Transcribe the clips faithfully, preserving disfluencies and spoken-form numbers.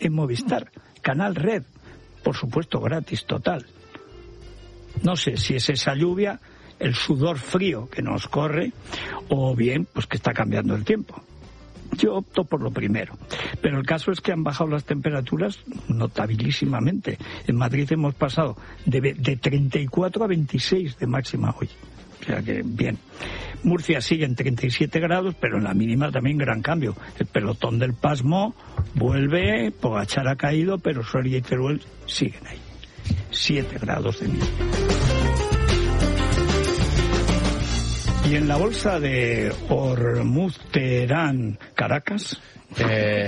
en Movistar, Canal Red, por supuesto gratis total. No sé si es esa lluvia, el sudor frío que nos corre, o bien pues que está cambiando el tiempo. Yo opto por lo primero, pero el caso es que han bajado las temperaturas notabilísimamente. En Madrid hemos pasado de, de treinta y cuatro a veintiséis de máxima hoy. O sea que bien. Murcia sigue en treinta y siete grados, pero en la mínima también gran cambio. El pelotón del pasmo vuelve, Pogačar ha caído, pero Soria y Teruel siguen ahí. siete grados de mínima. Y en la bolsa de Hormuz, Teherán, Caracas... Eh,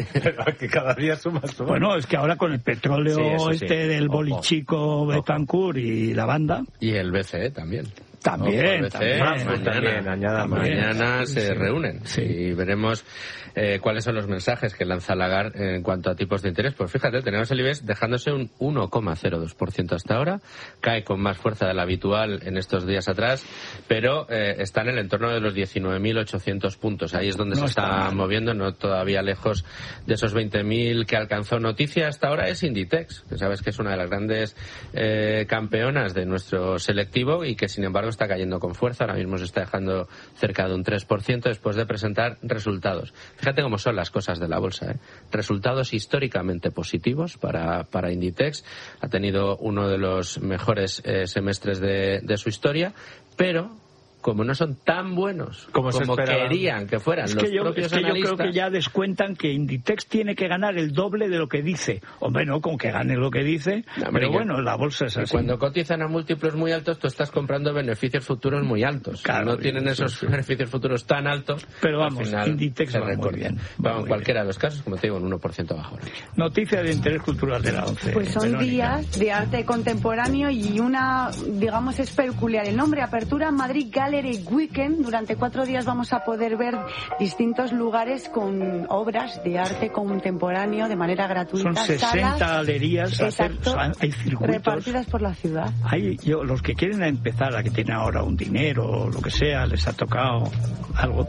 que cada día suma, suma. Bueno, es que ahora con el petróleo sí, este sí. del bolichico Betancourt y la banda... Y el B C E también. También, no, también, mañana, también, mañana, mañana se sí. reúnen sí. y veremos eh, cuáles son los mensajes que lanza Lagarde en cuanto a tipos de interés. Pues fíjate, tenemos el IBEX dejándose un uno coma cero dos por ciento hasta ahora, cae con más fuerza de la habitual en estos días atrás, pero eh, está en el entorno de los diecinueve mil ochocientos puntos. Ahí es donde no se está, está moviendo, no todavía lejos de esos veinte mil que alcanzó. Noticia hasta ahora es Inditex, que sabes que es una de las grandes eh, campeonas de nuestro selectivo y que sin embargo está cayendo con fuerza. Ahora mismo se está dejando cerca de un tres por ciento después de presentar resultados. Fíjate cómo son las cosas de la bolsa, ¿eh? Resultados históricamente positivos para, para Inditex. Ha tenido uno de los mejores eh, semestres de, de su historia, pero como no son tan buenos como, como querían que fueran es los que yo, propios es que analistas... yo creo que ya descuentan que Inditex tiene que ganar el doble de lo que dice. Hombre, no, con que gane lo que dice, no, pero bueno, la bolsa es así. Cuando cotizan a múltiplos muy altos, tú estás comprando beneficios futuros muy altos. Claro, no tienen esos sí, sí. beneficios futuros tan altos, pero vamos, Inditex va muy bien. Va en cualquiera de los casos, como te digo, un uno por ciento abajo. Noticia de interés cultural de la once. Pues son Verónica. Días de arte contemporáneo y una, digamos, es peculiar. El nombre, Apertura Madrid Gallery Weekend. Durante cuatro días vamos a poder ver distintos lugares con obras de arte contemporáneo de manera gratuita. Son sesenta salas, galerías, exacto, hacer, hay circuitos repartidas por la ciudad. Hay, yo, los que quieren empezar, a que tienen ahora un dinero o lo que sea, les ha tocado algo,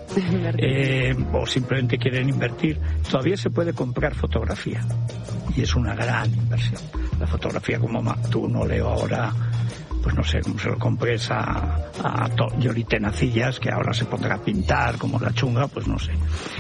eh, o simplemente quieren invertir, todavía se puede comprar fotografía. Y es una gran inversión. La fotografía como Mactún o Leo ahora... pues no sé cómo se lo compres a, a Yoli Tenacillas, que ahora se pondrá a pintar como la chunga, pues no sé.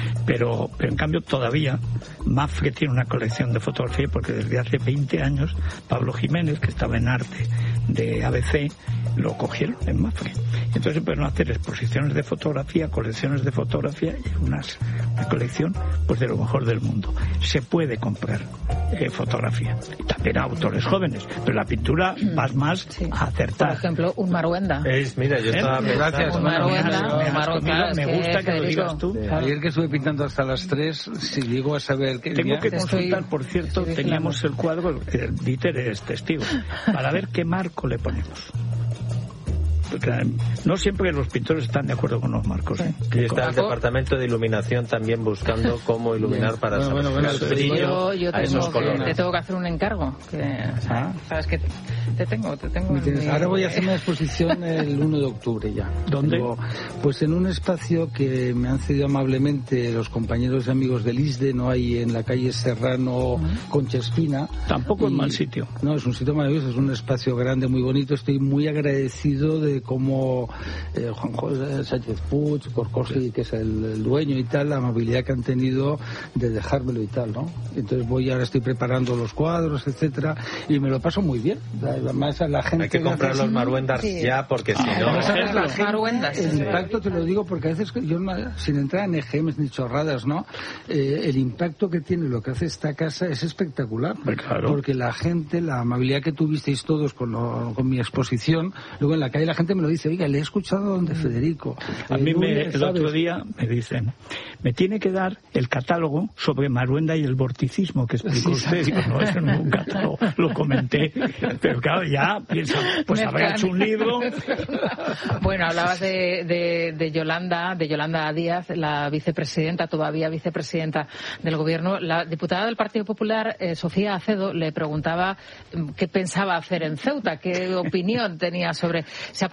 Pero, pero en cambio todavía Mafre tiene una colección de fotografía, porque desde hace veinte años Pablo Jiménez, que estaba en arte de A B C, lo cogieron en Mafre. Entonces se pueden hacer exposiciones de fotografía, colecciones de fotografía y unas, una colección pues de lo mejor del mundo. Se puede comprar eh, fotografía. Y también a autores jóvenes, pero la pintura vas más sí. a acertar. Por ejemplo, un Maruenda. Es, mira, yo estaba... ¿Eh? Gracias. Un Maruenda. Me, me, claro, me gusta que, que lo digas tú. Sí. Ayer que estuve pintando hasta las tres, si digo a saber qué Tengo día... que consultar, por cierto, teníamos el cuadro, el Dieter es testigo, para ver qué marco le ponemos. No siempre los pintores están de acuerdo con los marcos. ¿eh? Y está el departamento de iluminación también buscando cómo iluminar Bien. para bueno, bueno, bueno, brillo yo, yo a esos colores. Te tengo que hacer un encargo. Que, o sea, ¿Ah? Sabes que te tengo, te tengo. Mi... Ahora voy a hacer una exposición el uno de octubre ya. ¿Dónde? Tengo, pues en un espacio que me han cedido amablemente los compañeros y amigos del I S D E, no hay en la calle Serrano uh-huh. Concha Espina. Tampoco es mal sitio. No, es un sitio maravilloso, es un espacio grande, muy bonito. Estoy muy agradecido de como eh, Juan José Sánchez Puig, Corcosi, que es el, el dueño y tal, la amabilidad que han tenido de dejármelo y tal, ¿no? Entonces voy, ahora estoy preparando los cuadros, etcétera, y me lo paso muy bien. Además, la gente... Hay que comprar los Maruendas sí. ya, porque si no... no ¿sabes? La gente, el impacto, te lo digo, porque a veces, yo sin entrar en E G Ms ni chorradas, ¿no? Eh, el impacto que tiene lo que hace esta casa es espectacular. Claro. Porque la gente, la amabilidad que tuvisteis todos con, lo, con mi exposición, luego en la calle la gente me lo dice, oiga, le he escuchado donde Federico. A eh, mí me, Núñez, el otro día me dicen, me tiene que dar el catálogo sobre Maruenda y el vorticismo que explicó sí, usted. Digo, no, eso no es un catálogo, lo comenté. Pero claro, ya piensa, pues habrá hecho un libro. Bueno, hablabas de, de, de Yolanda, de Yolanda Díaz, la vicepresidenta, todavía vicepresidenta del gobierno. La diputada del Partido Popular, eh, Sofía Acedo, le preguntaba qué pensaba hacer en Ceuta, qué opinión tenía sobre... Se ha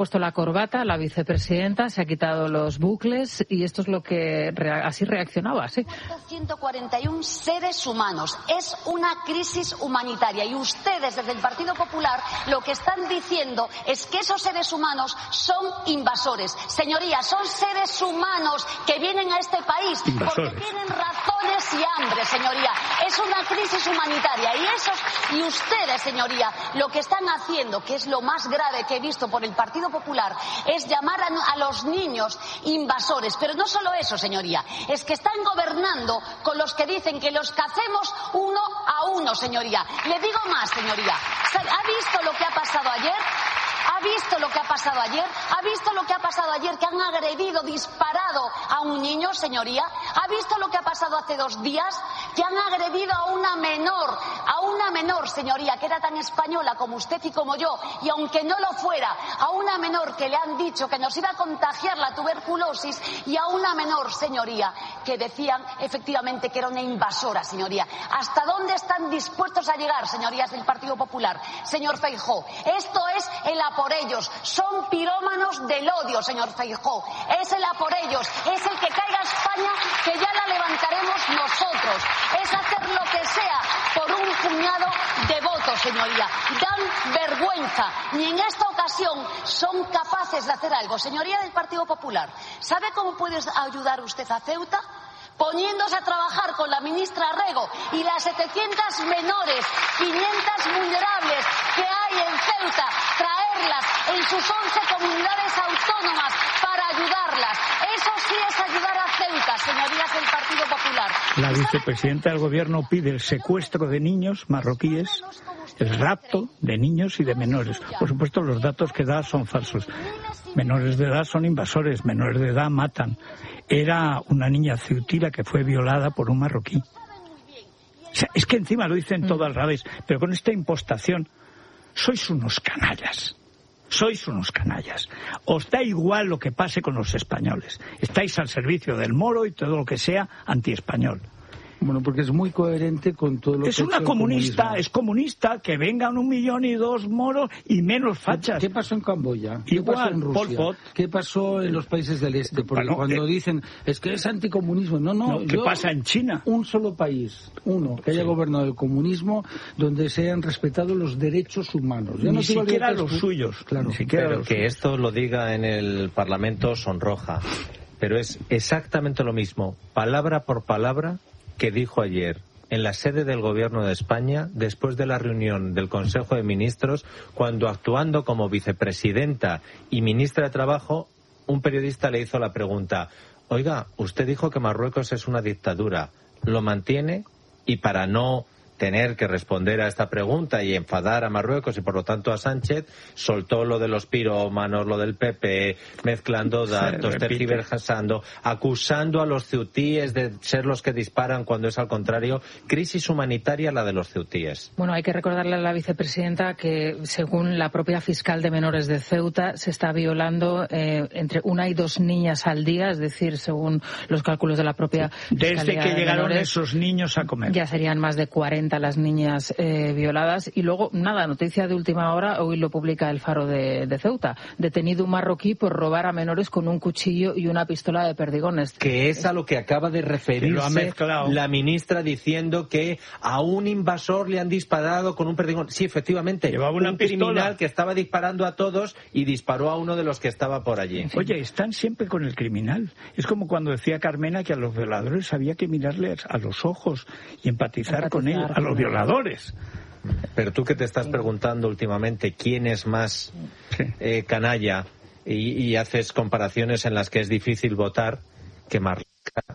puesto la corbata, la vicepresidenta, se ha quitado los bucles y esto es lo que así reaccionaba, sí. ciento cuarenta y uno seres humanos. Es una crisis humanitaria y ustedes desde el Partido Popular lo que están diciendo es que esos seres humanos son invasores. Señorías, son seres humanos que vienen a este país invasores. Porque tienen razones y hambre, señoría. Es una crisis humanitaria y esos y ustedes, señoría, lo que están haciendo, que es lo más grave que he visto por el Partido Popular, es llamar a, a los niños invasores. Pero no solo eso, señoría, es que están gobernando con los que dicen que los cacemos uno a uno, señoría. Le digo más, señoría. ¿Ha visto lo que ha pasado ayer? ¿Ha visto lo que ha pasado ayer? ¿Ha visto lo que ha pasado ayer? Que han agredido, disparado a un niño, señoría. ¿Ha visto lo que ha pasado hace dos días? Que han agredido a una menor, a una menor, señoría, que era tan española como usted y como yo, y aunque no lo fuera, a una menor que le han dicho que nos iba a contagiar la tuberculosis, y a una menor, señoría, que decían efectivamente que era una invasora, señoría. ¿Hasta dónde están dispuestos a llegar, señorías del Partido Popular? Señor Feijóo, esto es el a por ellos. Son pirómanos del odio, señor Feijóo. Es el a por ellos. Es el que caiga España, que ya la levantaremos nosotros. Es hacer lo que sea por un puñado de votos, señoría. Dan vergüenza. Ni en esta ocasión son capaces de hacer algo. Señoría del Partido Popular, ¿sabe cómo puede ayudar usted a Ceuta? Poniéndose a trabajar con la ministra Rego y las setecientas menores, quinientas vulnerables que hay en Ceuta, traerlas en sus once comunidades autónomas para ayudarlas. Eso sí es ayudar a Ceuta, señorías del Partido Popular. La vicepresidenta del Gobierno pide el secuestro de niños marroquíes, el rapto de niños y de menores. Por supuesto, los datos que da son falsos. Menores de edad son invasores, menores de edad matan. Era una niña ceutila que fue violada por un marroquí. O sea, es que encima lo dicen todo al revés, pero con esta impostación. Sois unos canallas. Sois unos canallas. Os da igual lo que pase con los españoles. Estáis al servicio del moro y todo lo que sea antiespañol. Bueno, porque es muy coherente con todo lo es que una comunista, es comunista, que vengan un millón y dos moros y menos fachas. ¿Qué pasó en Camboya? ¿Qué Igual, pasó en Rusia? Pol Pot. ¿Qué pasó en los países del este? Porque bueno, cuando eh, dicen es que es anticomunismo, no, no. no ¿Qué yo, pasa en China? Un solo país, uno, que haya sí. gobernado el comunismo, donde se hayan respetado los derechos humanos. Yo Ni no siquiera los es... suyos. Claro. Ni siquiera Pero los que suyos. Esto lo diga en el Parlamento sonroja. Pero es exactamente lo mismo, palabra por palabra, que dijo ayer en la sede del Gobierno de España, después de la reunión del Consejo de Ministros, cuando, actuando como vicepresidenta y ministra de Trabajo, un periodista le hizo la pregunta: oiga, usted dijo que Marruecos es una dictadura, ¿lo mantiene? Y para no tener que responder a esta pregunta y enfadar a Marruecos y por lo tanto a Sánchez, soltó lo de los pirómanos, lo del P P, mezclando datos, tergiversando, acusando a los ceutíes de ser los que disparan cuando es al contrario. Crisis humanitaria la de los ceutíes. Bueno, hay que recordarle a la vicepresidenta que según la propia fiscal de menores de Ceuta se está violando eh, entre una y dos niñas al día, es decir, según los cálculos de la propia Desde Fiscalía que de llegaron menores, esos niños a comer. Ya serían más de cuarenta las niñas eh, violadas. Y luego, nada, noticia de última hora, hoy lo publica El Faro de, de Ceuta. Detenido un marroquí por robar a menores con un cuchillo y una pistola de perdigones. Que es a lo que acaba de referirse la ministra, diciendo que a un invasor le han disparado con un perdigón. Sí, efectivamente, llevaba una un pistola. Criminal que estaba disparando a todos y disparó a uno de los que estaba por allí. Oye, están siempre con el criminal. Es como cuando decía Carmena que a los violadores había que mirarles a los ojos y empatizar, empatizar con ellos. A los violadores. Pero tú que te estás preguntando últimamente quién es más eh, canalla y, y haces comparaciones en las que es difícil votar, que Marlaska,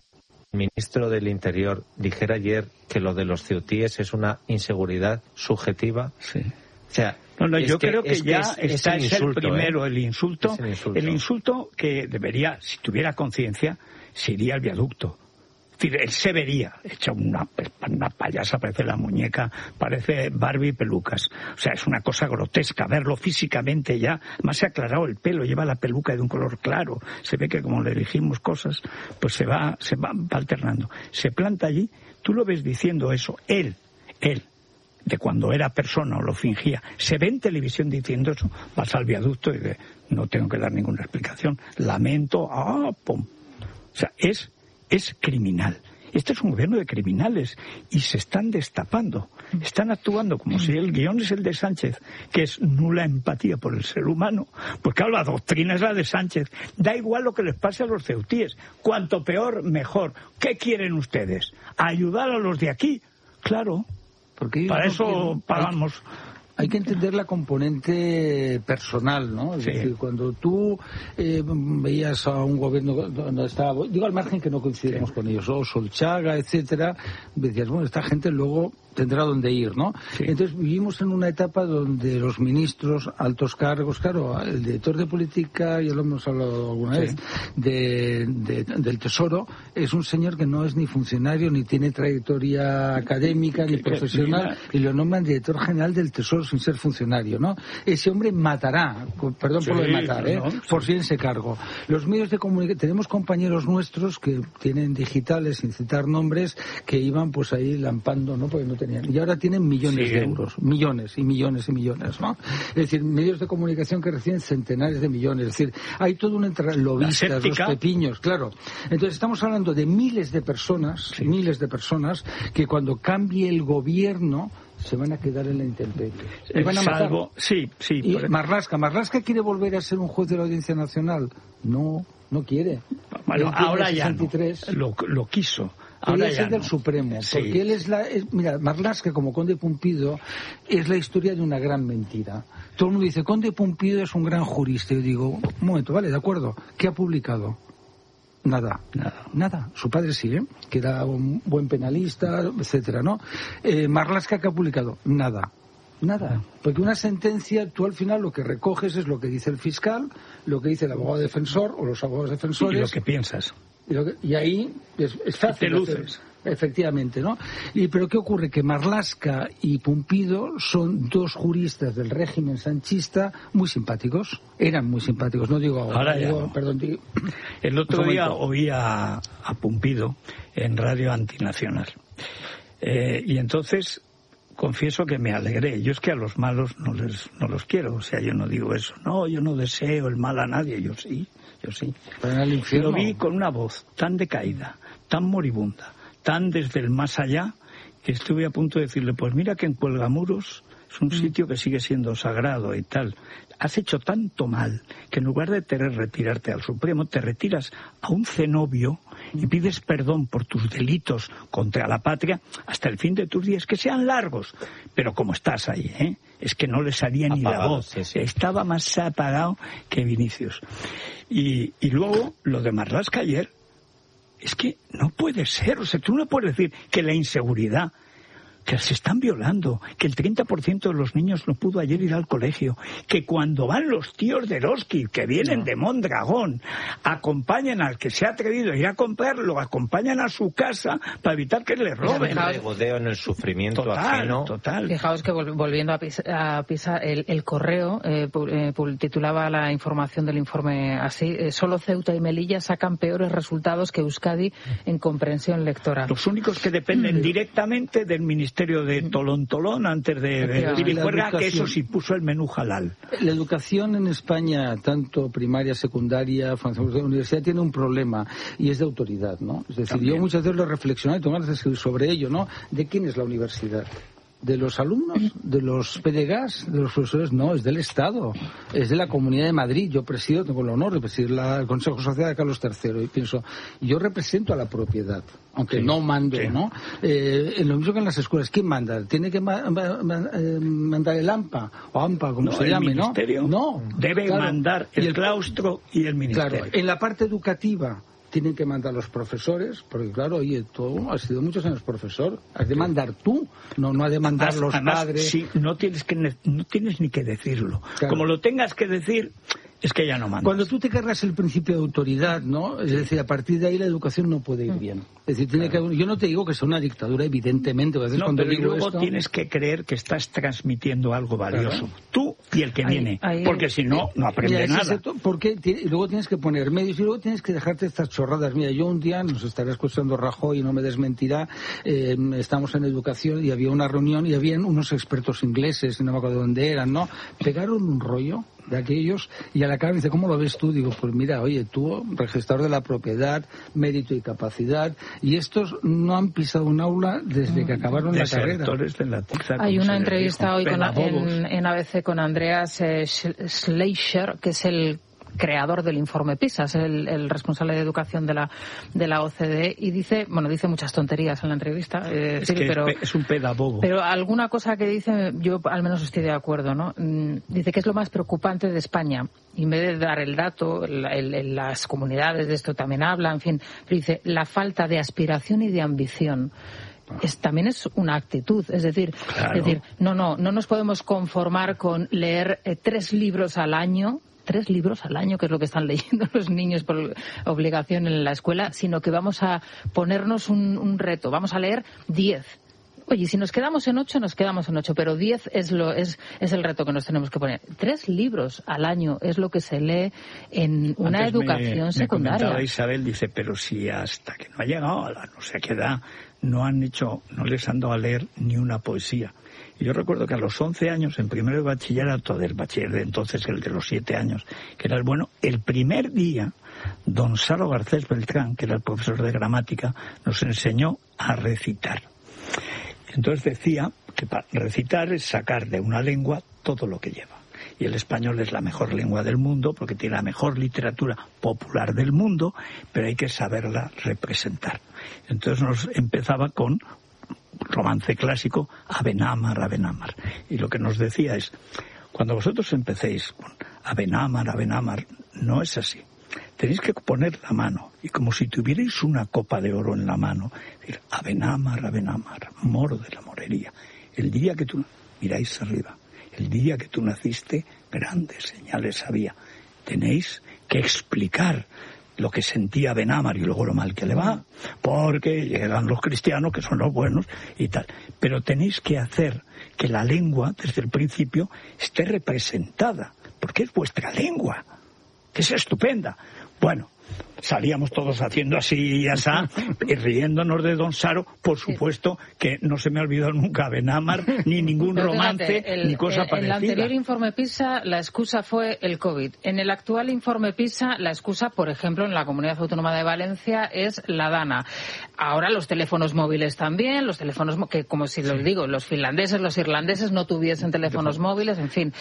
el ministro del Interior, dijera ayer que lo de los ceutíes es una inseguridad subjetiva. Sí. O sea, no, no, yo que, creo que ya que es, está es el, insulto, el primero, ¿eh? el insulto, el insulto. El insulto que debería, si tuviera conciencia, se iría al viaducto. Es decir, él se vería hecha una, una payasa, parece la muñeca, parece Barbie pelucas. O sea, es una cosa grotesca verlo físicamente ya. Además se ha aclarado el pelo, lleva la peluca de un color claro. Se ve que como le elegimos cosas, pues se va, se va, va alternando. Se planta allí, tú lo ves diciendo eso, él, él, de cuando era persona o lo fingía, se ve en televisión diciendo eso, vas al viaducto y de, no tengo que dar ninguna explicación, lamento, ah, pum. O sea, es, es criminal. Este es un gobierno de criminales y se están destapando. Están actuando como si el guión es el de Sánchez, que es nula empatía por el ser humano. Pues claro, la doctrina es la de Sánchez. Da igual lo que les pase a los ceutíes. Cuanto peor, mejor. ¿Qué quieren ustedes? ¿Ayudar a los de aquí? Claro. Porque para eso quieren... pagamos... Hay que entender la componente personal, ¿no? Es sí. decir, cuando tú eh, veías a un gobierno donde estaba, digo al margen que no coincidimos sí. con ellos, o Solchaga, etcétera, decías, bueno, esta gente luego tendrá dónde ir, ¿no? Sí. Entonces vivimos en una etapa donde los ministros, altos cargos, claro, el director de política, ya lo hemos hablado alguna sí. vez, de, de, del Tesoro, es un señor que no es ni funcionario, ni tiene trayectoria académica, ni profesional, y lo nombran director general del Tesoro sin ser funcionario, ¿no? Ese hombre matará, perdón sí, por lo de matar, ¿eh? No, sí. por si en ese cargo. Los medios de comunicación, tenemos compañeros nuestros que tienen digitales, sin citar nombres, que iban pues ahí lampando, ¿no? Porque no tenían. Y ahora tienen millones sí. de euros, millones y millones y millones, ¿no? Es decir, medios de comunicación que reciben centenares de millones. Es decir, hay todo un entre lobistas, los pepiños, claro. Entonces estamos hablando de miles de personas, sí. miles de personas que cuando cambie el gobierno se van a quedar en la intemperie. Se van a matar. Sí, sí. Y por... Marlaska, ¿Marlaska quiere volver a ser un juez de la Audiencia Nacional? No, no quiere. Bueno, ahora ya no. Lo, lo quiso. Ahora es el del no. Supremo, sí. porque él es la... Es, mira, Marlaska, como Conde Pumpido, es la historia de una gran mentira. Todo el mundo dice, Conde Pumpido es un gran jurista. Yo digo, un momento, vale, de acuerdo. ¿Qué ha publicado? Nada, nada, nada. Su padre sí, ¿eh? Que era un buen penalista, etcétera, ¿no? Eh, Marlaska, ¿qué ha publicado? Nada. Nada, porque una sentencia, tú al final lo que recoges es lo que dice el fiscal, lo que dice el abogado defensor o los abogados defensores. Y lo que piensas. Y, lo que, y ahí es, es fácil. Y te luces. Hacer, efectivamente, ¿no? Y pero ¿qué ocurre? Que Marlaska y Pumpido son dos juristas del régimen sanchista muy simpáticos. Eran muy simpáticos, no digo ahora. ahora digo, no. Perdón, digo, el otro día oí a, a Pumpido en Radio Antinacional. Eh, y entonces... confieso que me alegré. Yo es que a los malos no les no los quiero. O sea, yo no digo eso. No, yo no deseo el mal a nadie. Yo sí, yo sí. Para el infierno. Lo vi con una voz tan decaída, tan moribunda, tan desde el más allá, que estuve a punto de decirle, pues mira que en Cuelgamuros es un sitio que sigue siendo sagrado y tal. Has hecho tanto mal que en lugar de querer retirarte al Supremo, te retiras a un cenobio y pides perdón por tus delitos contra la patria hasta el fin de tus días, que sean largos. Pero como estás ahí, ¿eh? Es que no le salía ni apagado, la voz. Sí, sí. Estaba más apagado que Vinicius. Y, y luego, lo de Marlaska ayer, es que no puede ser. O sea, tú no puedes decir que la inseguridad... que se están violando, que el treinta por ciento de los niños no pudo ayer ir al colegio, que cuando van los tíos de Eroski, que vienen no. de Mondragón, acompañan al que se ha atrevido a ir a comprarlo, acompañan a su casa para evitar que le roben. El regodeo en el sufrimiento total, ajeno. Total. Fijaos que volviendo a Pisa, a Pisa el, el Correo eh, eh, titulaba la información del informe así, eh, solo Ceuta y Melilla sacan peores resultados que Euskadi en comprensión lectora. Los únicos que dependen mm. directamente del Ministerio de Tolón Tolón antes de, de Piricuerga, que eso sí puso el menú halal. La educación en España, tanto primaria, secundaria, universidad, tiene un problema y es de autoridad, ¿no? Es decir, También. yo muchas veces lo he reflexionado y tengo ganas de escribir sobre ello, ¿no? ¿De quién es la universidad? ¿De los alumnos? ¿De los P D G A S? ¿De los profesores? No, es del Estado. Es de la Comunidad de Madrid. Yo presido, tengo el honor de presidir la, el Consejo Social de Carlos tercero. Y pienso, yo represento a la propiedad, aunque sí, no mando, sí. ¿no? Eh, en lo mismo que en las escuelas. ¿Quién manda? ¿Tiene que ma ma ma eh, mandar el AMPA? O AMPA, como no, se el llame, ministerio ¿no? No. Debe claro. mandar el, el claustro y el ministerio. Claro, en la parte educativa tienen que mandar los profesores, porque claro, oye, tú has sido muchos años profesor, has de mandar tú, no no ha de mandar además, los además, padres. Sí, no tienes que no tienes ni que decirlo. Claro. Como lo tengas que decir, es que ya no mandas. Cuando tú te cargas el principio de autoridad, ¿no? Es decir, a partir de ahí la educación no puede ir bien. Es decir, tiene claro. que, yo no te digo que sea una dictadura, evidentemente. A veces no, cuando pero digo luego esto... tienes que creer que estás transmitiendo algo valioso. Claro. Tú y el que ahí, viene. Ahí, porque si no, no aprende mira, nada. Exacto, porque y luego tienes que poner medios y luego tienes que dejarte estas chorradas. Mira, yo un día, nos estará escuchando Rajoy y no me desmentirá, eh, estamos en educación y había una reunión y habían unos expertos ingleses, no me acuerdo dónde eran, ¿no? Pegaron un rollo de aquellos y a la cara me dice, ¿cómo lo ves tú? Digo, pues mira, oye, tú, registrador de la propiedad, mérito y capacidad, y estos no han pisado un aula desde que acabaron la carrera. De la tiza, hay una entrevista hoy con, en, en A B C con Andreas eh, Schleicher, que es el creador del informe PISA, es el, el responsable de educación de la de la O C D E, y dice, bueno, dice muchas tonterías en la entrevista, eh, es, sí, que pero, es, es un pedagogo. Pero alguna cosa que dice, yo al menos estoy de acuerdo, ¿no? Dice que es lo más preocupante de España, y en vez de dar el dato, el, el, el, las comunidades de esto también hablan, en fin, pero dice, la falta de aspiración y de ambición. Es, también es una actitud, es decir, claro. es decir, no, no, no nos podemos conformar con leer eh, tres libros al año, tres libros al año, que es lo que están leyendo los niños por obligación en la escuela, sino que vamos a ponernos un, un reto, vamos a leer diez. Oye, si nos quedamos en ocho, nos quedamos en ocho, pero diez es lo es es el reto que nos tenemos que poner. Tres libros al año es lo que se lee en una Antes educación me, secundaria. Me comentaba Isabel, dice, pero si hasta que no ha llegado a la no sé qué edad, no han hecho, no les han dado a leer ni una poesía. Y yo recuerdo que a los once años, en primero de bachillerato, del bachiller de entonces, el de los siete años, que era el bueno, el primer día, don Salo Garcés Beltrán, que era el profesor de gramática, nos enseñó a recitar. Entonces decía que para recitar es sacar de una lengua todo lo que lleva. Y el español es la mejor lengua del mundo porque tiene la mejor literatura popular del mundo, pero hay que saberla representar. Entonces nos empezaba con romance clásico, Abenamar, Abenamar. Y lo que nos decía es, cuando vosotros empecéis con Abenamar, Abenamar, no es así. Tenéis que poner la mano, y como si tuvierais una copa de oro en la mano, decir, Abenamar, Abenamar, moro de la morería. El día que tú, miráis arriba, el día que tú naciste, grandes señales había. Tenéis que explicar lo que sentía Abenamar y luego lo mal que le va, porque llegan los cristianos, que son los buenos, y tal. Pero tenéis que hacer que la lengua, desde el principio, esté representada, porque es vuestra lengua, que es estupenda. Bueno, salíamos todos haciendo así y asá, y riéndonos de don Saro, por supuesto que no se me ha olvidado nunca Abenamar, ni ningún Pero romance, fíjate, el, ni cosa el, parecida. En el anterior informe PISA la excusa fue el COVID. En el actual informe PISA la excusa, por ejemplo, en la Comunidad Autónoma de Valencia es la DANA. Ahora los teléfonos móviles también, los teléfonos que, como si los digo, los finlandeses, los irlandeses no tuviesen teléfonos móviles, en fin.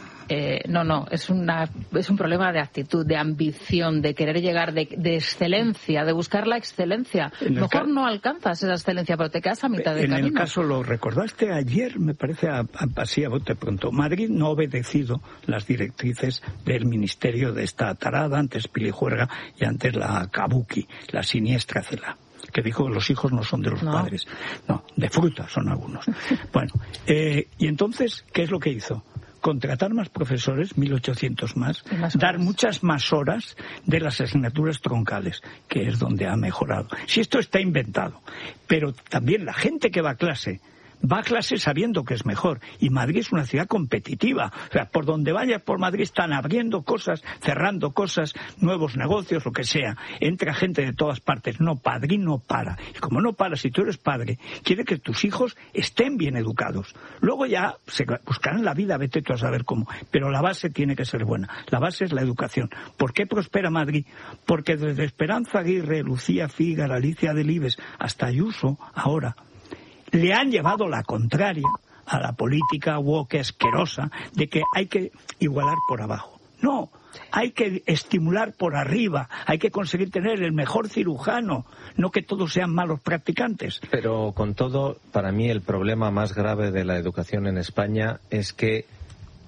Eh, no, no, es una es un problema de actitud, de ambición, de querer llegar, de, de excelencia, de buscar la excelencia. Mejor ca- no alcanzas esa excelencia, pero te quedas a mitad del en camino. En el caso, lo recordaste ayer, me parece, a, a, así a bote pronto. Madrid no ha obedecido las directrices del ministerio de esta tarada, antes Pilijuerga y antes la Kabuki, la siniestra Cela, que dijo que los hijos no son de los no. padres. No, de fruta son algunos. Bueno, eh, y entonces, ¿qué es lo que hizo? Contratar más profesores, mil ochocientos más, más dar muchas más horas de las asignaturas troncales, que es donde ha mejorado. Si esto está inventado, pero también la gente que va a clase, va a clase sabiendo que es mejor. Y Madrid es una ciudad competitiva. O sea, por donde vayas por Madrid están abriendo cosas, cerrando cosas, nuevos negocios, lo que sea. Entra gente de todas partes. No, Madrid no para. Y como no para, si tú eres padre, quiere que tus hijos estén bien educados. Luego ya se buscarán la vida, vete tú a saber cómo. Pero la base tiene que ser buena. La base es la educación. ¿Por qué prospera Madrid? Porque desde Esperanza Aguirre, Lucía Fígara, Alicia Delibes, hasta Ayuso, ahora, le han llevado la contraria a la política woke asquerosa de que hay que igualar por abajo. No, hay que estimular por arriba, hay que conseguir tener el mejor cirujano, no que todos sean malos practicantes. Pero con todo, para mí el problema más grave de la educación en España es que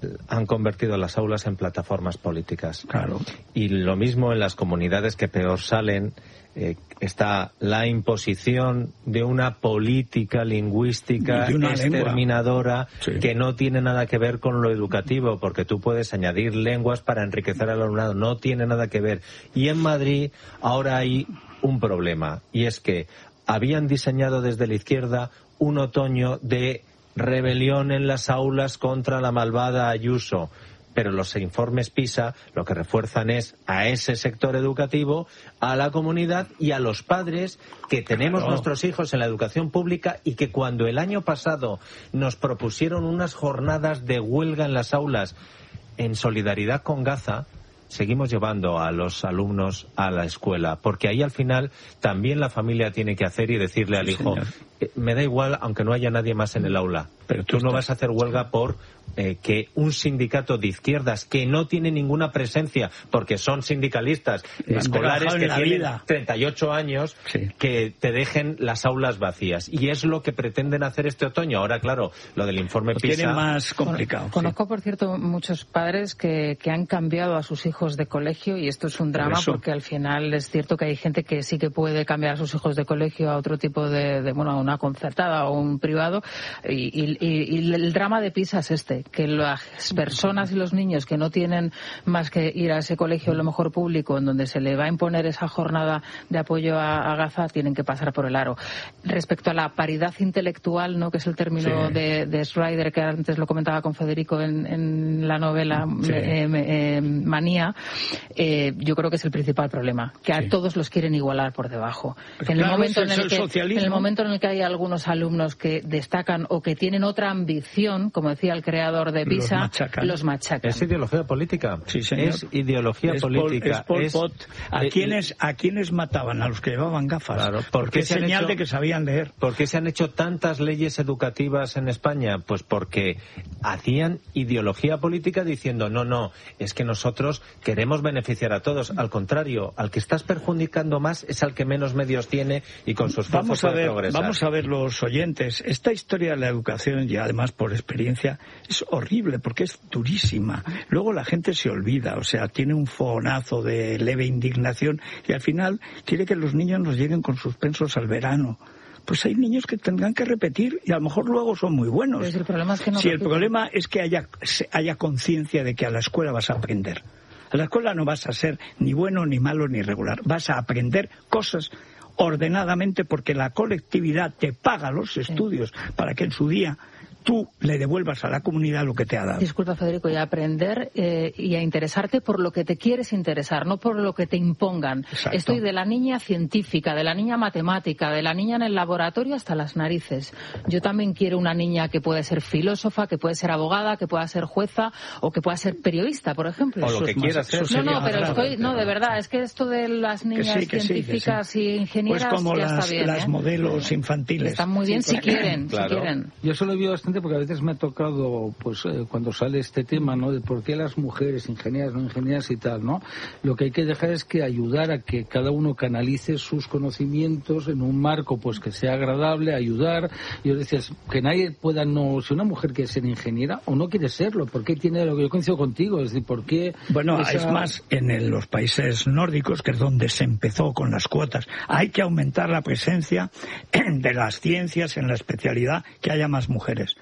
han convertido las aulas en plataformas políticas. Claro. Y lo mismo en las comunidades que peor salen, eh, está la imposición de una política lingüística de una exterminadora sí. que no tiene nada que ver con lo educativo, porque tú puedes añadir lenguas para enriquecer al alumnado, no tiene nada que ver. Y en Madrid ahora hay un problema, y es que habían diseñado desde la izquierda un otoño de rebelión en las aulas contra la malvada Ayuso, pero los informes PISA lo que refuerzan es a ese sector educativo, a la comunidad y a los padres que tenemos claro. nuestros hijos en la educación pública, y que cuando el año pasado nos propusieron unas jornadas de huelga en las aulas en solidaridad con Gaza, seguimos llevando a los alumnos a la escuela, porque ahí al final también la familia tiene que hacer y decirle al sí, hijo, eh, me da igual aunque no haya nadie más en el aula, pero tú, tú no estás... vas a hacer huelga por eh, que un sindicato de izquierdas que no tiene ninguna presencia, porque son sindicalistas escolares que tienen vida. treinta y ocho años, sí. que te dejen las aulas vacías. Y es lo que pretenden hacer este otoño. Ahora, claro, lo del informe pues PISA... tiene más complicado. Conozco, sí. por cierto, muchos padres que, que han cambiado a sus hijos de colegio, y esto es un drama por porque al final es cierto que hay gente que sí que puede cambiar a sus hijos de colegio a otro tipo de, de bueno, a una concertada o un privado, y, y, y el drama de PISA es este, que las personas y los niños que no tienen más que ir a ese colegio, a lo mejor público, en donde se le va a imponer esa jornada de apoyo a, a Gaza, tienen que pasar por el aro. Respecto a la paridad intelectual, ¿no?, que es el término sí. de, de Schreider, que antes lo comentaba con Federico en, en la novela sí. eh, eh, Manía, eh, yo creo que es el principal problema, que a sí. todos los quieren igualar por debajo. Pues en, claro, el momento en, el el que, en el momento en el que hay algunos alumnos que destacan o que tienen otra ambición, como decía el creador de PISA, los machacan. Los machacan. Es ideología política. Sí, señor. Es ideología es política. Pol, es Pol Pot. ¿A, eh, quiénes, ¿A quiénes mataban? A los que llevaban gafas. Claro, ¿Por qué señal hecho, de que sabían leer? ¿Por qué se han hecho tantas leyes educativas en España? Pues porque hacían ideología política diciendo, no, no, es que nosotros queremos beneficiar a todos. Al contrario, al que estás perjudicando más es al que menos medios tiene y con sus esfuerzos puede ver, progresar. Vamos a ver, los oyentes. Esta historia de la educación, y además por experiencia, es horrible porque es durísima. Luego la gente se olvida, o sea, tiene un fogonazo de leve indignación y al final quiere que los niños nos lleguen con suspensos al verano. Pues hay niños que tendrán que repetir y a lo mejor luego son muy buenos. Pero el problema es que no si repiten. El problema es que haya, haya conciencia de que a la escuela vas a aprender. A la escuela no vas a ser ni bueno, ni malo, ni regular. Vas a aprender cosas ordenadamente porque la colectividad te paga los estudios sí. para que en su día tú le devuelvas a la comunidad lo que te ha dado. Disculpa, Federico, y a aprender eh, y a interesarte por lo que te quieres interesar, no por lo que te impongan. Exacto. Estoy de la niña científica, de la niña matemática, de la niña en el laboratorio hasta las narices. Yo también quiero una niña que puede ser filósofa, que puede ser abogada, que pueda ser jueza o que pueda ser periodista, por ejemplo. O lo que quiera ser. No, no, pero estoy, no, de verdad, es que esto de las niñas que sí, que científicas sí, que sí. y ingenieras pues como ya las, está bien. las ¿eh? modelos infantiles. Están muy bien sí, si quieren, claro. si quieren. Yo solo veo bastante porque a veces me ha tocado, pues eh, cuando sale este tema, ¿no?, de por qué las mujeres, ingenieras, no ingenieras y tal, ¿no? Lo que hay que dejar es que ayudar a que cada uno canalice sus conocimientos en un marco, pues que sea agradable, ayudar. Yo decía, que nadie pueda, no, si una mujer quiere ser ingeniera o no quiere serlo, ¿por qué tiene lo que yo coincido contigo? Es decir, ¿por qué? Bueno, esa... es más, en el, los países nórdicos, que es donde se empezó con las cuotas, hay que aumentar la presencia de las ciencias en la especialidad, que haya más mujeres.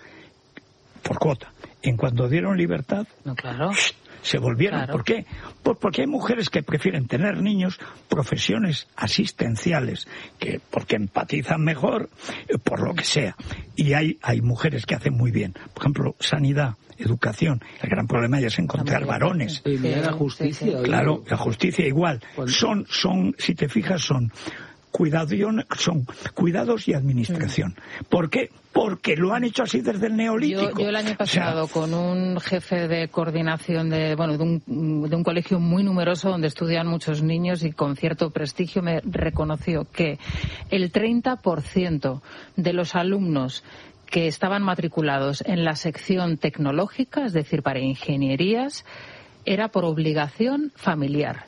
Por cuota. En cuanto dieron libertad, no, claro. se volvieron. Claro. ¿Por qué? Pues porque hay mujeres que prefieren tener niños, profesiones asistenciales, que porque empatizan mejor, por lo que sea. Y hay, hay mujeres que hacen muy bien. Por ejemplo, sanidad, educación. El gran problema ya es encontrar varones. Y la justicia. Sí, claro, la justicia igual. Son, son, si te fijas, son cuidados, son cuidados y administración. ¿Por qué? Porque lo han hecho así desde el neolítico. Yo, yo el año pasado, o sea, con un jefe de coordinación de, bueno, de un, de un colegio muy numeroso donde estudian muchos niños y con cierto prestigio, me reconoció que el treinta por ciento de los alumnos que estaban matriculados en la sección tecnológica, es decir, para ingenierías, era por obligación familiar.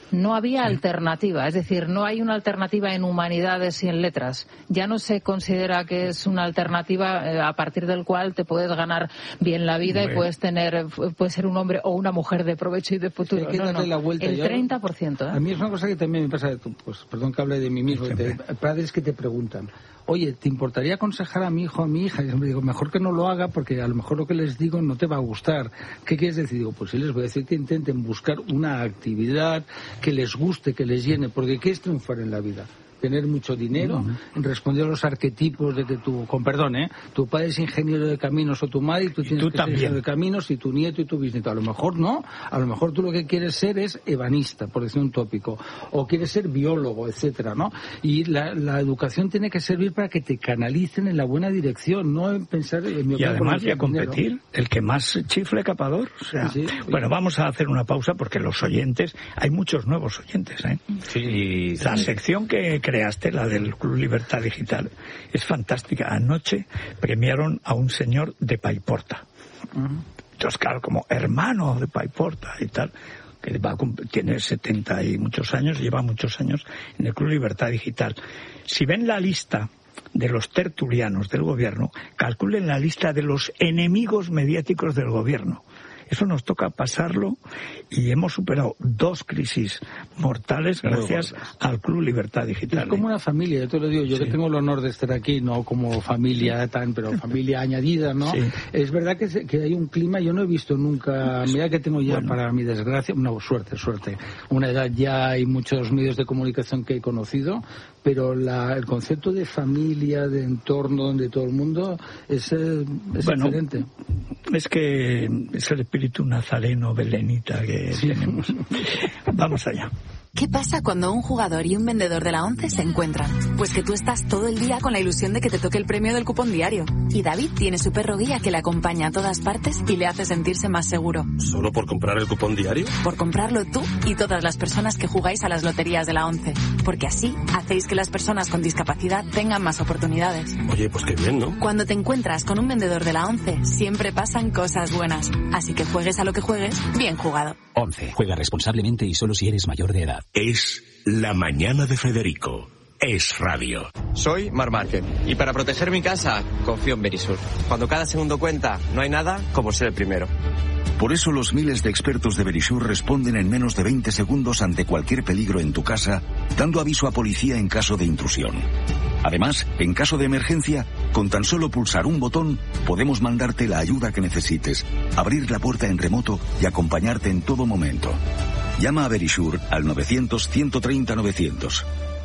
no había sí. alternativa. Es decir, no hay una alternativa en humanidades y en letras. Ya no se considera que es una alternativa eh, a partir del cual te puedes ganar bien la vida bueno. y puedes tener, puedes ser un hombre o una mujer de provecho y de futuro. Sí, no, no. La vuelta. El treinta por ciento. ¿eh? A mí es una cosa que también me pasa, pues perdón que hable de mí mismo, de padres que te preguntan, oye, ¿te importaría aconsejar a mi hijo o a mi hija? Y yo me digo, mejor que no lo haga porque a lo mejor lo que les digo no te va a gustar. ¿Qué quieres decir? Digo, pues sí les voy a decir que intenten buscar una actividad que les guste, que les llene, porque ¿qué es triunfar en la vida? Tener mucho dinero, uh-huh. responder a los arquetipos de que tu, con perdón, ¿eh? Tu padre es ingeniero de caminos o tu madre y tú tienes tú que también. ser ingeniero de caminos y tu nieto y tu bisnieto. A lo mejor no, a lo mejor tú lo que quieres ser es ebanista, por decir un tópico, o quieres ser biólogo, etcétera, ¿no? Y la, la educación tiene que servir para que te canalicen en la buena dirección, no en pensar en mi y además de competir, dinero. El que más chifle capador, o sea, sí, sí, bueno, vamos a hacer una pausa porque los oyentes, hay muchos nuevos oyentes, ¿eh? Sí, la sí. sección que creaste, la del Club Libertad Digital, es fantástica. Anoche premiaron a un señor de Paiporta. Uh-huh. Entonces, claro, como hermano de Paiporta y tal, que va a, tiene setenta y muchos años, lleva muchos años en el Club Libertad Digital. Si ven la lista de los tertulianos del gobierno, calculen la lista de los enemigos mediáticos del gobierno. Eso nos toca pasarlo y hemos superado dos crisis mortales gracias al Club Libertad Digital. Es como una familia, yo te lo digo, yo sí. que tengo el honor de estar aquí, no como familia tan, pero familia añadida, ¿no? Sí. Es verdad que, que hay un clima, yo no he visto nunca, mira que tengo ya bueno. para mi desgracia, no, suerte, suerte, una edad ya hay muchos medios de comunicación que he conocido, pero la, el concepto de familia, de entorno, donde todo el mundo es, es bueno, excelente. Es que es el espíritu nazareno belenita que sí. tenemos. Vamos allá. ¿Qué pasa cuando un jugador y un vendedor de la ONCE se encuentran? Pues que tú estás todo el día con la ilusión de que te toque el premio del cupón diario. Y David tiene su perro guía que le acompaña a todas partes y le hace sentirse más seguro. ¿Solo por comprar el cupón diario? Por comprarlo tú y todas las personas que jugáis a las loterías de la ONCE. Porque así hacéis que las personas con discapacidad tengan más oportunidades. Oye, pues qué bien, ¿no? Cuando te encuentras con un vendedor de la ONCE, siempre pasan cosas buenas. Así que juegues a lo que juegues, bien jugado. ONCE. Juega responsablemente y solo si eres mayor de edad. Es La Mañana de Federico. Es radio. Soy Mar Márquez y para proteger mi casa confío en Verisur. Cuando cada segundo cuenta, no hay nada como ser el primero. Por eso los miles de expertos de Verisur responden en menos de veinte segundos ante cualquier peligro en tu casa, dando aviso a policía en caso de intrusión. Además, en caso de emergencia, con tan solo pulsar un botón, podemos mandarte la ayuda que necesites, abrir la puerta en remoto y acompañarte en todo momento. Llama a Verisur al novecientos, ciento treinta, novecientos.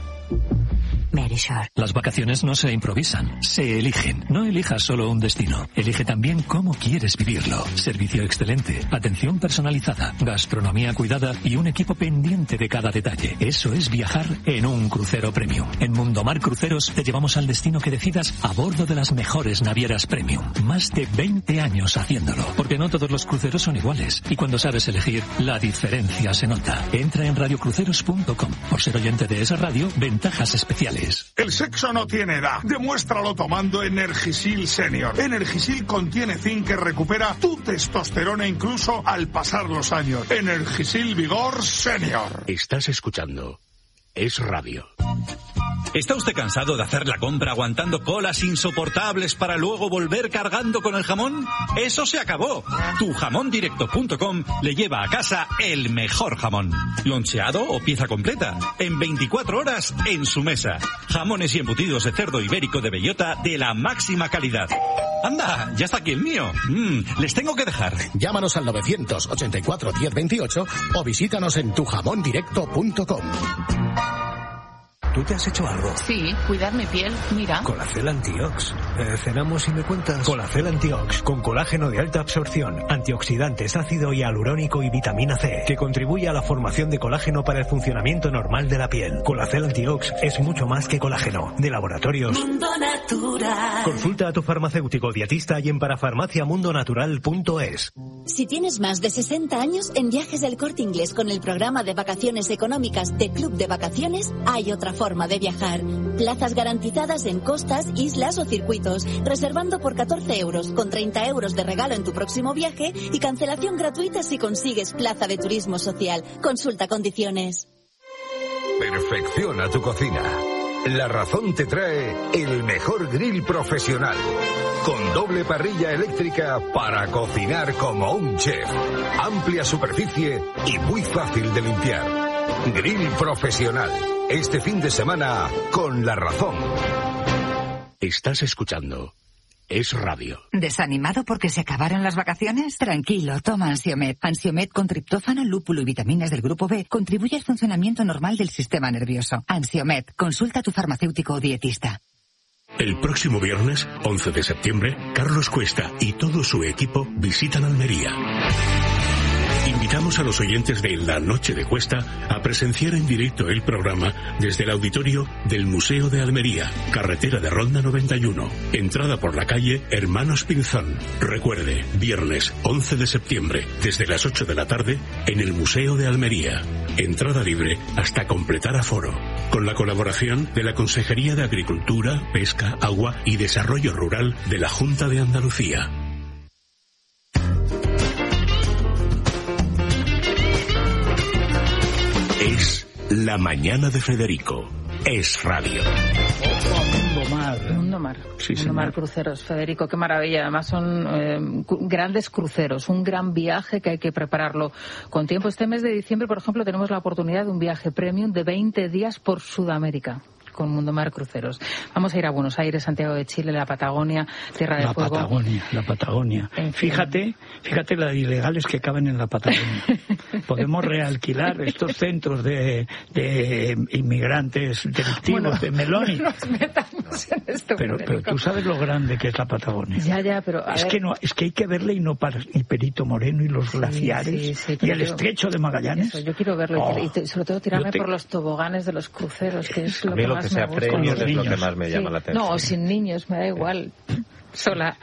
Verisur. Las vacaciones no se improvisan, se eligen. No elijas solo un destino, elige también cómo quieres vivirlo. Servicio excelente, atención personalizada, gastronomía cuidada y un equipo pendiente de cada detalle. Eso es viajar en un crucero premium. En Mundomar Cruceros te llevamos al destino que decidas a bordo de las mejores navieras premium. Más de veinte años haciéndolo, porque no todos los cruceros son iguales. Y cuando sabes elegir, la diferencia se nota. Entra en radio cruceros punto com. Por ser oyente de esa radio, ventajas especiales. El sexo no tiene edad. Demuéstralo tomando Energisil Senior. Energisil contiene zinc que recupera tu testosterona incluso al pasar los años. Energisil Vigor Senior. Estás escuchando Es Radio. ¿Está usted cansado de hacer la compra aguantando colas insoportables para luego volver cargando con el jamón? ¡Eso se acabó! tu jamón directo punto com le lleva a casa el mejor jamón. Loncheado o pieza completa. En veinticuatro horas en su mesa. Jamones y embutidos de cerdo ibérico de bellota de la máxima calidad. ¡Anda! ¡Ya está aquí el mío! Mm, les tengo que dejar. Llámanos al novecientos ochenta y cuatro diez veintiocho o visítanos en tu jamón directo punto com. ¿Tú te has hecho algo? Sí, cuidar mi piel, mira. Colacel Antiox. Eh, cenamos y me cuentas. Colacel Antiox, con colágeno de alta absorción, antioxidantes, ácido hialurónico y vitamina C, que contribuye a la formación de colágeno para el funcionamiento normal de la piel. Colacel Antiox es mucho más que colágeno. De laboratorios Mundo Natural. Consulta a tu farmacéutico dietista y en parafarmaciamundonatural punto es. Si tienes más de sesenta años, en Viajes del Corte Inglés con el programa de vacaciones económicas de Club de Vacaciones hay otra forma de viajar. Plazas garantizadas en costas, islas o circuitos, reservando por catorce euros, con treinta euros de regalo en tu próximo viaje y cancelación gratuita si consigues plaza de turismo social. Consulta condiciones. Perfecciona tu cocina. La Razón te trae el mejor grill profesional, con doble parrilla eléctrica para cocinar como un chef. Amplia superficie y muy fácil de limpiar. Grill profesional. Este fin de semana con La Razón. Estás escuchando Es Radio. ¿Desanimado porque se acabaron las vacaciones? Tranquilo, toma Ansiomed. Ansiomed con triptófano, lúpulo y vitaminas del grupo B contribuye al funcionamiento normal del sistema nervioso. Ansiomed, consulta a tu farmacéutico o dietista. El próximo viernes, once de septiembre, Carlos Cuesta y todo su equipo visitan Almería. Invitamos a los oyentes de La Noche de Cuesta a presenciar en directo el programa desde el auditorio del Museo de Almería, carretera de Ronda noventa y uno, entrada por la calle Hermanos Pinzón. Recuerde, viernes once de septiembre, desde las ocho de la tarde, en el Museo de Almería. Entrada libre hasta completar aforo. Con la colaboración de la Consejería de Agricultura, Pesca, Agua y Desarrollo Rural de la Junta de Andalucía. Es La Mañana de Federico. Es Radio. Mundo Mar. Mundo Mar. Sí, Mundo Mar Cruceros. Federico, qué maravilla. Además son eh, grandes cruceros. Un gran viaje que hay que prepararlo con tiempo. Este mes de diciembre, por ejemplo, tenemos la oportunidad de un viaje premium de veinte días por Sudamérica. Con Mundo Mar Cruceros. Vamos a ir a Buenos Aires, Santiago de Chile, la Patagonia, Tierra de la Fuego. La Patagonia, la Patagonia. En fin. Fíjate, fíjate las ilegales que caben en la Patagonia. Podemos realquilar estos centros de, de inmigrantes delictivos bueno, de Meloni. No nos metamos en esto, pero, pero tú sabes lo grande que es la Patagonia. Ya, ya, pero a es ver. que no, es que hay que verle y no para y Perito Moreno y los sí, glaciares sí, sí, y el yo, estrecho de Magallanes. Eso, yo quiero verlo oh, y, y sobre todo tirarme te... por los toboganes de los cruceros, que es lo que más que sea me gusta. Premios es lo que más me llama sí. la atención. No, sin niños, me da igual. Sola,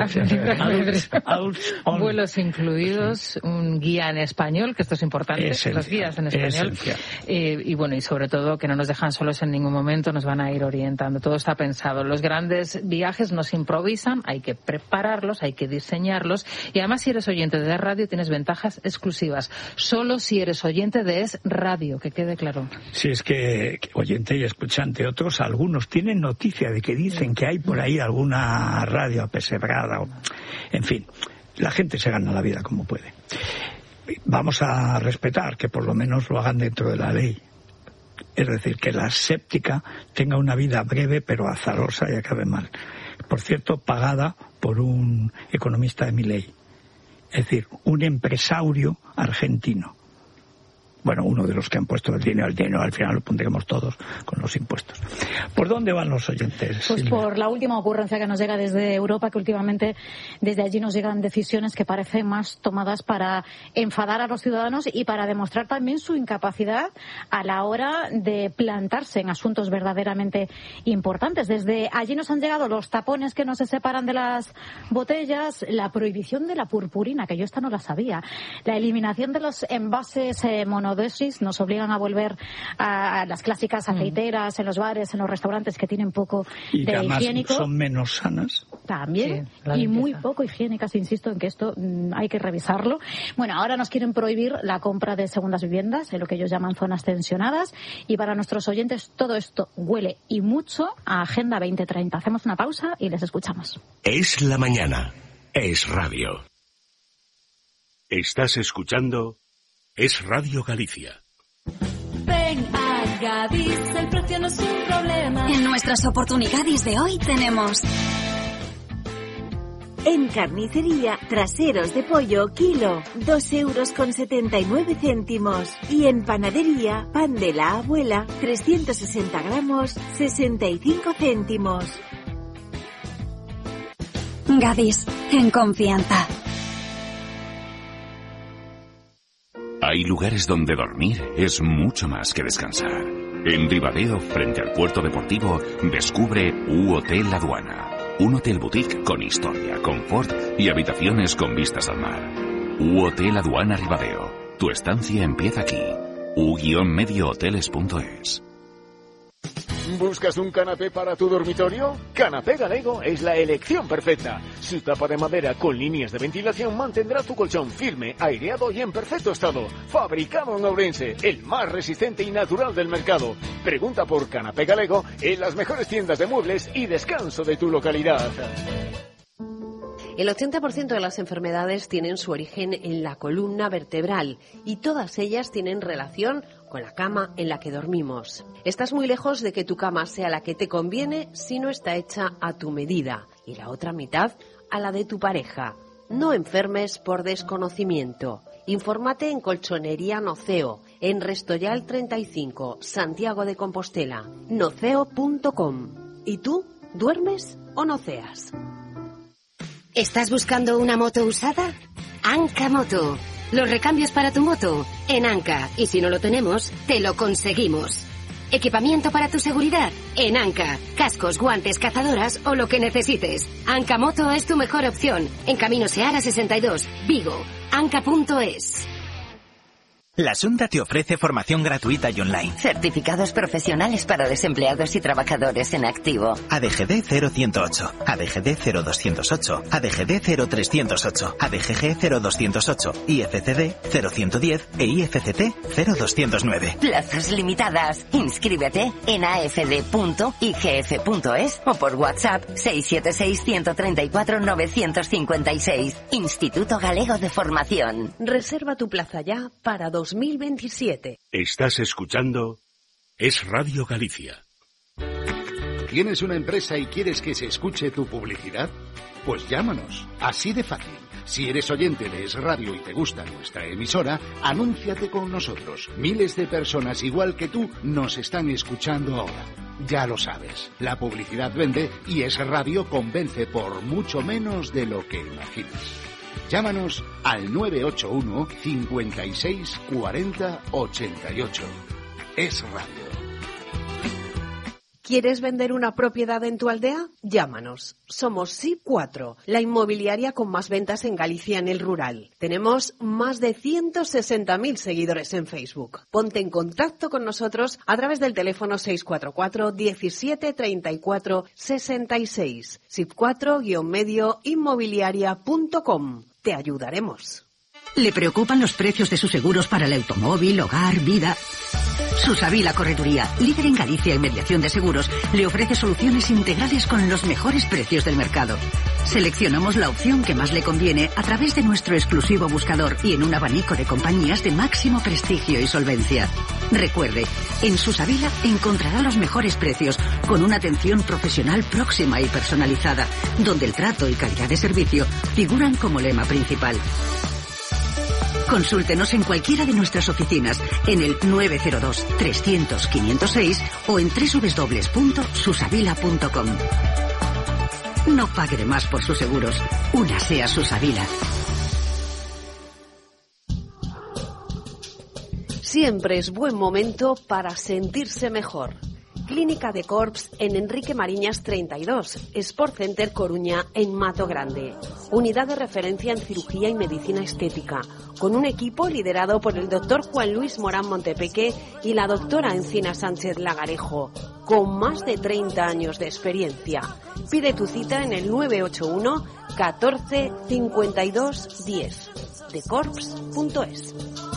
vuelos incluidos, un guía en español, que esto es importante, esencial, los guías en español, eh, y bueno, y sobre todo que no nos dejan solos en ningún momento, nos van a ir orientando, todo está pensado. Los grandes viajes no se improvisan, hay que prepararlos, hay que diseñarlos, y además si eres oyente de radio tienes ventajas exclusivas, solo si eres oyente de Es Radio, que quede claro. Si es que, que oyente y escuchante, otros, algunos tienen noticia de que dicen que hay por ahí alguna radio Sebrada, en fin, la gente se gana la vida como puede. Vamos a respetar que por lo menos lo hagan dentro de la ley. Es decir, que la séptica tenga una vida breve pero azarosa y acabe mal. Por cierto, pagada por un economista de Milei. Es decir, un empresario argentino. Bueno, uno de los que han puesto el dinero, el dinero al final lo pondremos todos con los impuestos. ¿Por dónde van los oyentes? Pues Silvia? Por la última ocurrencia que nos llega desde Europa, que últimamente desde allí nos llegan decisiones que parecen más tomadas para enfadar a los ciudadanos y para demostrar también su incapacidad a la hora de plantarse en asuntos verdaderamente importantes. Desde allí nos han llegado los tapones que no se separan de las botellas, la prohibición de la purpurina, que yo esta no la sabía, la eliminación de los envases eh, mono dosis, nos obligan a volver a las clásicas aceiteras en los bares, en los restaurantes que tienen poco y de higiénico. Son menos sanas. También, sí, y muy poco higiénicas, insisto en que esto mmm, hay que revisarlo. Bueno, ahora nos quieren prohibir la compra de segundas viviendas, en lo que ellos llaman zonas tensionadas, y para nuestros oyentes todo esto huele y mucho a Agenda veinte treinta. Hacemos una pausa y les escuchamos. Es la mañana, es radio. Estás escuchando Es Radio Galicia. Ven a Gadis, el precio no es un problema. En nuestras oportunidades de hoy tenemos... En carnicería, traseros de pollo, kilo, dos euros con setenta y nueve céntimos. Y en panadería, pan de la abuela, trescientos sesenta gramos, sesenta y cinco céntimos. Gadis, en confianza. Hay lugares donde dormir es mucho más que descansar. En Ribadeo, frente al puerto deportivo, descubre U Hotel Aduana. Un hotel boutique con historia, confort y habitaciones con vistas al mar. U-Hotel Aduana Ribadeo. Tu estancia empieza aquí. u medio hoteles punto es. ¿Buscas un canapé para tu dormitorio? Canapé Galego es la elección perfecta. Su tapa de madera con líneas de ventilación mantendrá tu colchón firme, aireado y en perfecto estado. Fabricado en Ourense, el más resistente y natural del mercado. Pregunta por Canapé Galego en las mejores tiendas de muebles y descanso de tu localidad. El ochenta por ciento de las enfermedades tienen su origen en la columna vertebral y todas ellas tienen relación con la cama en la que dormimos. Estás muy lejos de que tu cama sea la que te conviene si no está hecha a tu medida y la otra mitad a la de tu pareja. No enfermes por desconocimiento. Infórmate en Colchonería Noceo, en Restoyal treinta y cinco, Santiago de Compostela, noceo punto com. ¿Y tú? ¿Duermes o noceas? ¿Estás buscando una moto usada? Anca Moto. Los recambios para tu moto en Anca. Y si no lo tenemos, te lo conseguimos. Equipamiento para tu seguridad en Anca. Cascos, guantes, cazadoras o lo que necesites. Anca Moto es tu mejor opción. En Camino Seara sesenta y dos, Vigo. Anca punto es. La Xunta te ofrece formación gratuita y online. Certificados profesionales para desempleados y trabajadores en activo. A D G D cero ciento ocho, A D G D cero doscientos ocho, A D G D cero trescientos ocho, A D G G cero doscientos ocho, I F C D cero ciento diez e I F C T cero doscientos nueve. Plazas limitadas. Inscríbete en a f d punto i g f punto es o por WhatsApp seis siete seis, uno tres cuatro, nueve cinco seis. Instituto Galego de Formación. Reserva tu plaza ya para dos mil veintisiete. Estás escuchando Es Radio Galicia. ¿Tienes una empresa y quieres que se escuche tu publicidad? Pues llámanos, así de fácil. Si eres oyente de Es Radio y te gusta nuestra emisora, anúnciate con nosotros. Miles de personas igual que tú nos están escuchando ahora. Ya lo sabes, la publicidad vende y Es Radio convence por mucho menos de lo que imaginas. Llámanos al nueve ocho uno, cincuenta y seis, cuarenta, ochenta y ocho. Es Radio. ¿Quieres vender una propiedad en tu aldea? Llámanos. Somos S I P cuatro, la inmobiliaria con más ventas en Galicia en el rural. Tenemos más de ciento sesenta mil seguidores en Facebook. Ponte en contacto con nosotros a través del teléfono seis cuatro cuatro, diecisiete, treinta y cuatro, sesenta y seis. S I P cuatro medio inmobiliaria punto com. Te ayudaremos. ¿Le preocupan los precios de sus seguros para el automóvil, hogar, vida? Susavila Correduría, líder en Galicia en mediación de seguros, le ofrece soluciones integrales con los mejores precios del mercado. Seleccionamos la opción que más le conviene a través de nuestro exclusivo buscador y en un abanico de compañías de máximo prestigio y solvencia. Recuerde, en Susavila encontrará los mejores precios con una atención profesional próxima y personalizada, donde el trato y calidad de servicio figuran como lema principal. Consúltenos en cualquiera de nuestras oficinas en el nueve cero dos, trescientos, quinientos seis o en doble u doble u doble u punto susavila punto com. No pague de más por sus seguros. Únase a Susavila. Siempre es buen momento para sentirse mejor. Clínica de Corps en Enrique Mariñas treinta y dos, Sport Center Coruña en Mato Grande. Unidad de referencia en cirugía y medicina estética, con un equipo liderado por el doctor Juan Luis Morán Montepeque y la doctora Encina Sánchez Lagarejo, con más de treinta años de experiencia. Pide tu cita en el nueve ocho uno, catorce, cincuenta y dos, diez, de corps punto es.